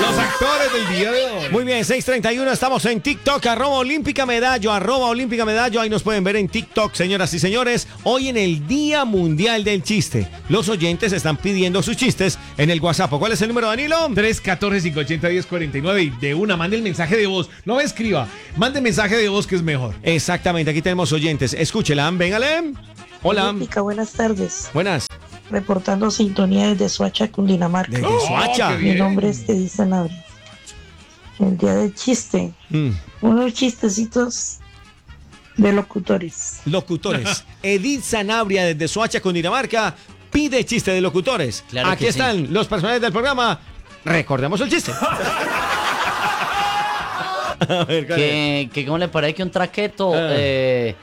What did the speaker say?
Los actores del día de hoy. Muy bien, 6:31, estamos en TikTok, @Olímpica Medallo, @Olímpica Medallo. Ahí nos pueden ver en TikTok, señoras y señores. Hoy en el Día Mundial del Chiste. Los oyentes están pidiendo sus chistes en el WhatsApp. ¿Cuál es el número, Danilo? 314-580-1049. Y de una, mande el mensaje de voz. No me escriba, mande mensaje de voz que es mejor. Exactamente, aquí tenemos oyentes. Escúchela, véngale. Hola. Olímpica, buenas tardes. Buenas. Reportando sintonía desde Soacha, Cundinamarca. Desde Oh, Soacha. qué Mi bien. nombre es Edith Sanabria. El día del chiste. Unos chistecitos de locutores. Locutores. Edith Sanabria desde Soacha, Cundinamarca, pide chiste de locutores. Claro Aquí que sí. están los personajes del programa. Recordemos el chiste. A ver, ¿cuál es? Que ¿cómo le parece que un traqueto